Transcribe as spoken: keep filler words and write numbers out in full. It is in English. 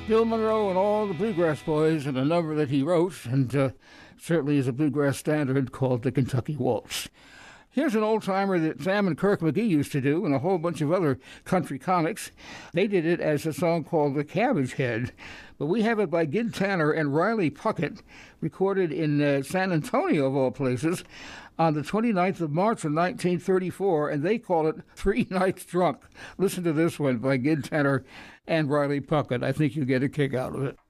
Bill Monroe and all the Bluegrass Boys, and a number that he wrote, and uh, certainly is a bluegrass standard, called the Kentucky Waltz. Here's an old-timer that Sam and Kirk McGee used to do, and a whole bunch of other country comics. They did it as a song called The Cabbage Head, but we have it by Gid Tanner and Riley Puckett, recorded in uh, San Antonio, of all places, on the twenty-ninth of March of nineteen thirty-four, and they call it Three Nights Drunk. Listen to this one by Gid Tanner and Riley Puckett. I think you'll get a kick out of it.